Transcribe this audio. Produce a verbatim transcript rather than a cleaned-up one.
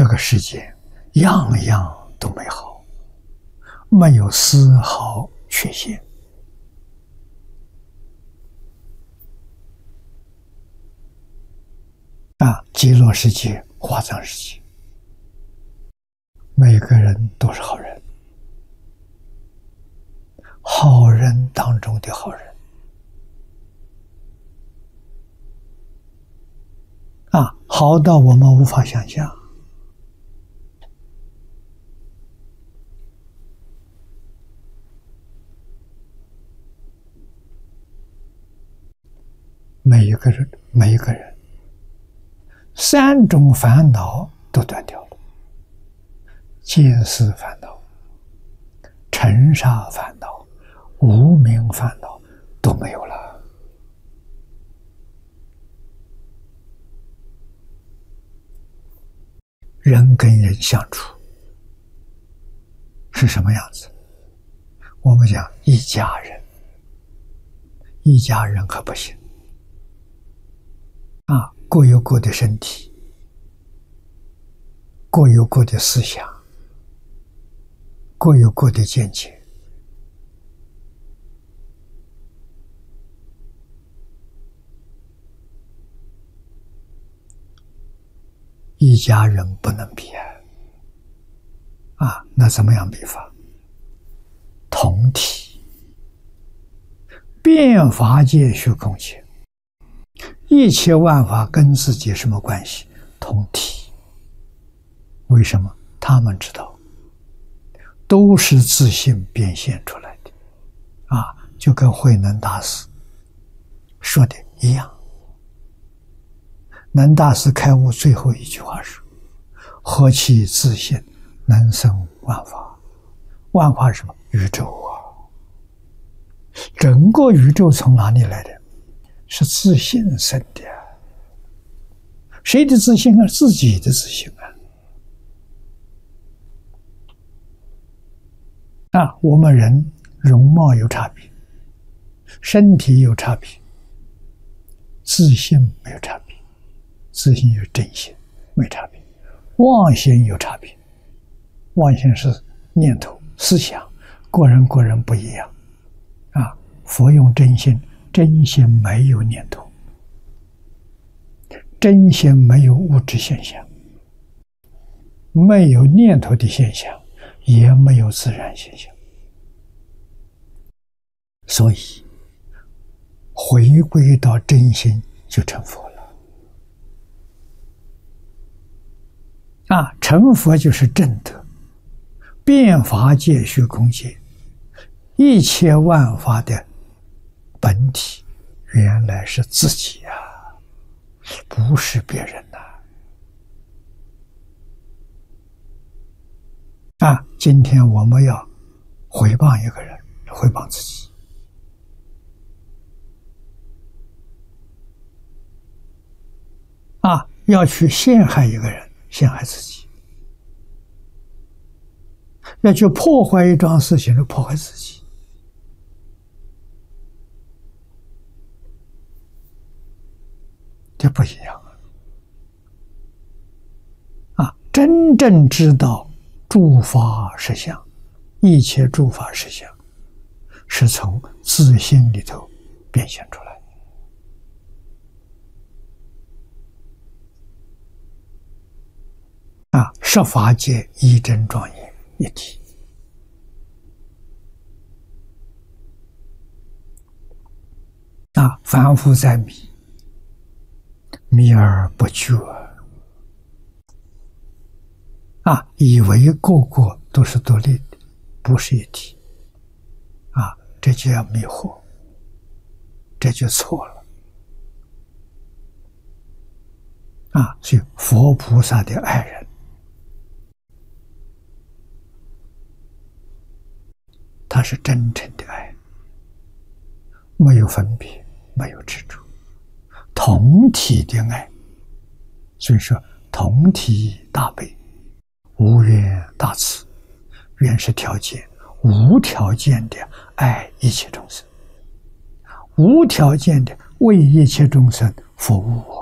这个世界样样都美好，没有丝毫缺陷。啊，极乐世界、华藏世界，每个人都是好人，好人当中的好人。啊，好到我们无法想象。每一个人，每一个人，三种烦恼都断掉了：见思烦恼、尘沙烦恼、无明烦恼都没有了。人跟人相处是什么样子？我们讲一家人，一家人可不行啊，各有各的身体，各有各的思想，各有各的见解。一家人不能比啊！啊，那怎么样比法？同体，变法界虚空界，一切万法跟自己什么关系？同体。为什么？他们知道，都是自性变现出来的，啊，就跟慧能大师说的一样。能大师开悟最后一句话是：何其自性，能生万法。万法是什么？宇宙啊！整个宇宙从哪里来的？是自性生的。谁的自性啊？自己的自性啊！啊，我们人容貌有差别，身体有差别，自性没有差别。自性有真性，没差别；妄心有差别。妄心是念头、思想，个人个人不一样。啊，佛用真心，真心没有念头，真心没有物质现象，没有念头的现象，也没有自然现象。所以，回归到真心就成佛了。啊，成佛就是正德，变法界、虚空界，一切万法的本体，原来是自己啊，不是别人呐！啊，今天我们要毁谤一个人，毁谤自己。啊，要去陷害一个人，陷害自己；要去破坏一桩事情，就破坏自己。这不一样啊！啊，真正知道诸法实相，一切诸法实相，是从自性里头变现出来。啊，十法界一真庄严一体。啊，凡夫在迷，迷而不觉。啊，以为个个都是独立的，不是一体。啊，这就要迷惑，这就错了。啊，所以佛菩萨的爱人，他是真诚的爱，没有分别，没有执着，同体的爱。所以说，同体大悲，无缘大慈，缘是条件，无条件的爱一切众生，无条件的为一切众生服务我。